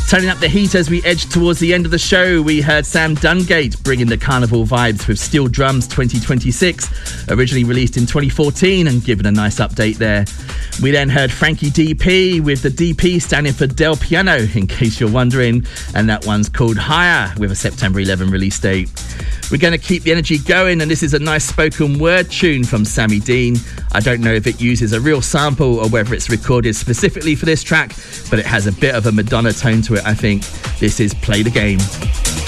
Turning up the heat as we edge towards the end of the show, we heard Sam Dungate bringing the carnival vibes with Steel Drums 2026, originally released in 2014 and given a nice update there. We then heard Frankie DP with the DP standing for Del Piano, in case you're wondering, and that one's called Higher with a September 11 release date. We're going to keep the energy going, and this is a nice spoken word tune from Sammy Dean. I don't know if it uses a real sample or whether it's recorded specifically for this track, but it has a bit of a Madonna tone to it, I think. This is Play the Game.